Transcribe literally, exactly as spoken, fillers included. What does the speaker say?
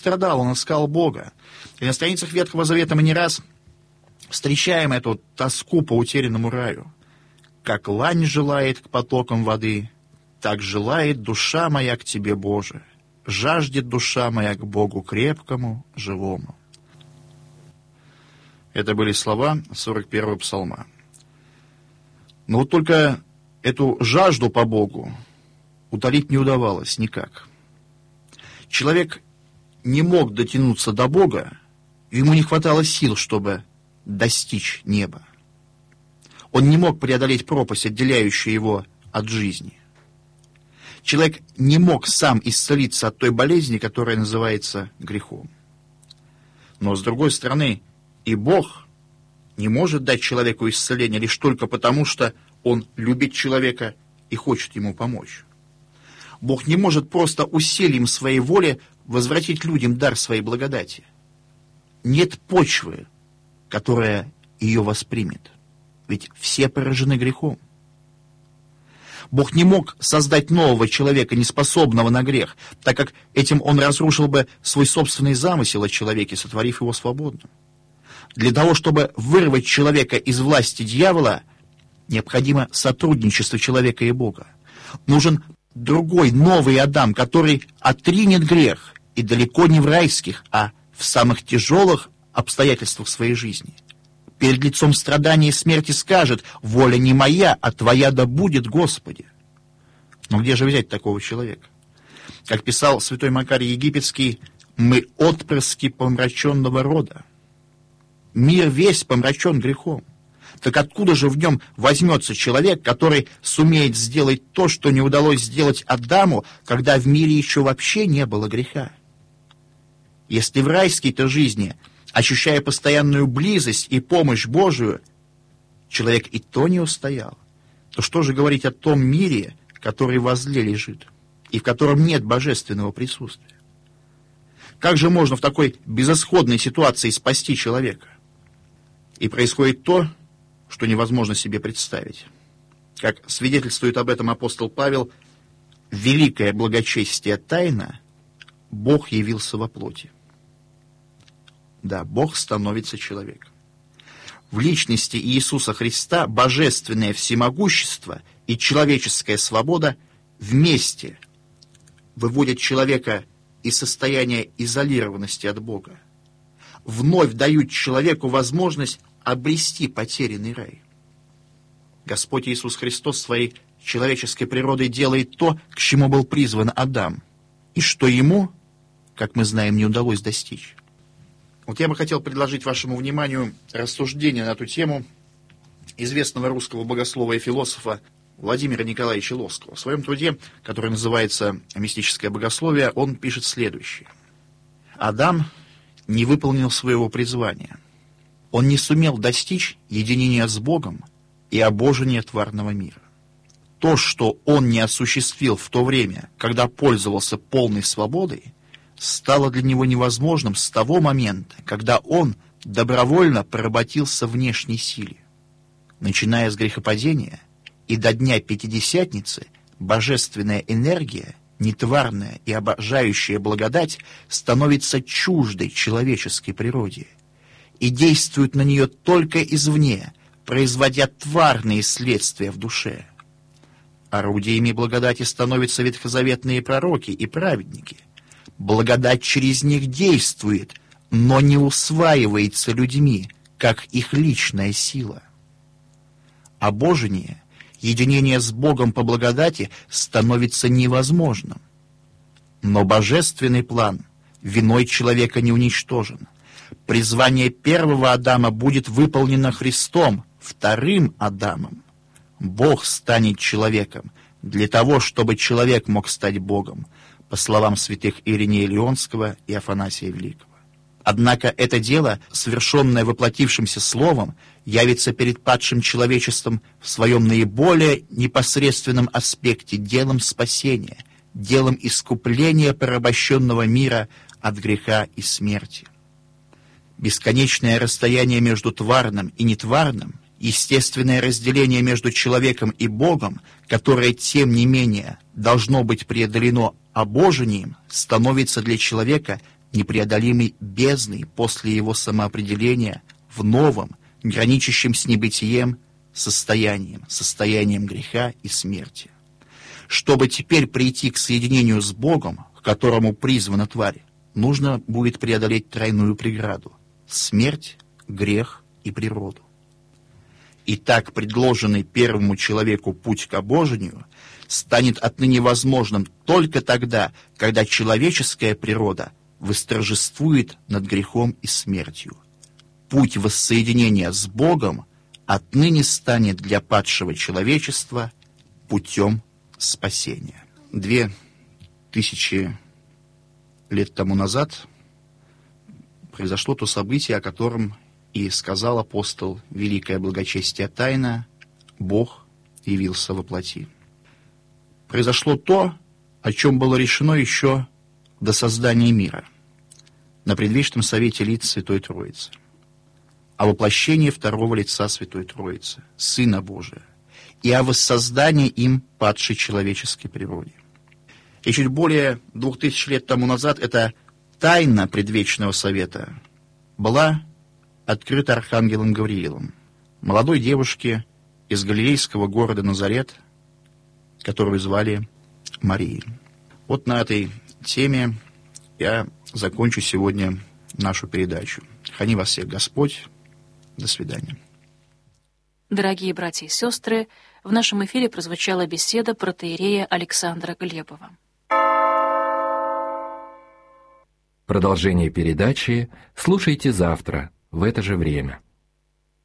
страдал, он искал Бога. И на страницах Ветхого Завета мы не раз встречаем эту тоску по утерянному раю. «Как лань желает к потокам воды, так желает душа моя к Тебе, Боже. Жаждет душа моя к Богу крепкому, живому». Это были слова сорок первого псалма. Но вот только эту жажду по Богу утолить не удавалось никак. Человек не мог дотянуться до Бога, ему не хватало сил, чтобы достичь неба. Он не мог преодолеть пропасть, отделяющую его от жизни. Человек не мог сам исцелиться от той болезни, которая называется грехом. Но, с другой стороны, и Бог не может дать человеку исцеление лишь только потому, что Он любит человека и хочет ему помочь. Бог не может просто усилием своей воли возвратить людям дар своей благодати. Нет почвы, которая ее воспримет. Ведь все поражены грехом. Бог не мог создать нового человека, неспособного на грех, так как этим Он разрушил бы свой собственный замысел о человеке, сотворив его свободным. Для того, чтобы вырвать человека из власти дьявола, необходимо сотрудничество человека и Бога. Нужен другой, новый Адам, который отринет грех, и далеко не в райских, а в самых тяжелых обстоятельствах своей жизни. Перед лицом страдания и смерти скажет: «Воля не моя, а Твоя да будет, Господи». Но где же взять такого человека? Как писал святой Макарий Египетский, «Мы отпрыски помраченного рода». Мир весь помрачен грехом. Так откуда же в нем возьмется человек, который сумеет сделать то, что не удалось сделать Адаму, когда в мире еще вообще не было греха? Если в райской-то жизни, ощущая постоянную близость и помощь Божию, человек и то не устоял, то что же говорить о том мире, который возле лежит, и в котором нет божественного присутствия? Как же можно в такой безысходной ситуации спасти человека? И происходит то, что невозможно себе представить. Как свидетельствует об этом апостол Павел, великое благочестие тайна, Бог явился во плоти. Да, Бог становится человеком. В личности Иисуса Христа божественное всемогущество и человеческая свобода вместе выводят человека из состояния изолированности от Бога, вновь дают человеку возможность обрести потерянный рай. Господь Иисус Христос своей человеческой природой делает то, к чему был призван Адам, и что ему, как мы знаем, не удалось достичь. Вот я бы хотел предложить вашему вниманию рассуждение на эту тему известного русского богослова и философа Владимира Николаевича Лосского. В своем труде, который называется «Мистическое богословие», он пишет следующее. Адам не выполнил своего призвания. Он не сумел достичь единения с Богом и обожения тварного мира. То, что он не осуществил в то время, когда пользовался полной свободой, стало для него невозможным с того момента, когда он добровольно поработился внешней силе. Начиная с грехопадения и до дня Пятидесятницы, божественная энергия, нетварная и обожающая благодать становится чуждой человеческой природе и действует на нее только извне, производя тварные следствия в душе. Орудиями благодати становятся ветхозаветные пророки и праведники. Благодать через них действует, но не усваивается людьми, как их личная сила. Обожение, единение с Богом по благодати становится невозможным. Но божественный план виной человека не уничтожен. Призвание первого Адама будет выполнено Христом, вторым Адамом. Бог станет человеком для того, чтобы человек мог стать Богом, по словам святых Иринея Лионского и Афанасия Великого. Однако это дело, совершенное воплотившимся Словом, явится перед падшим человечеством в своем наиболее непосредственном аспекте делом спасения, делом искупления порабощенного мира от греха и смерти. Бесконечное расстояние между тварным и нетварным, естественное разделение между человеком и Богом, которое, тем не менее, должно быть преодолено обожением, становится для человека непреодолимой бездной после его самоопределения в новом, граничащем с небытием состоянием, состоянием греха и смерти. Чтобы теперь прийти к соединению с Богом, к которому призвана тварь, нужно будет преодолеть тройную преграду — смерть, грех и природу. И так предложенный первому человеку путь к обожению станет отныне возможным только тогда, когда человеческая природа восторжествует над грехом и смертью. Путь воссоединения с Богом отныне станет для падшего человечества путем спасения. Две тысячи лет тому назад произошло то событие, о котором и сказал апостол «Великое благочестие тайна, Бог явился во плоти». Произошло то, о чем было решено еще до создания мира, на предвечном совете лиц Святой Троицы, о воплощении второго лица Святой Троицы, Сына Божия, и о воссоздании им падшей человеческой природе. И чуть более двух тысяч лет тому назад эта тайна предвечного совета была открыта архангелом Гавриилом, молодой девушке из галилейского города Назарет, которую звали Марией. Вот на этой теме я закончу сегодня нашу передачу. Храни вас всех Господь. До свидания. Дорогие братья и сестры, в нашем эфире прозвучала беседа протоиерея Александра Глебова. Продолжение передачи слушайте завтра в это же время.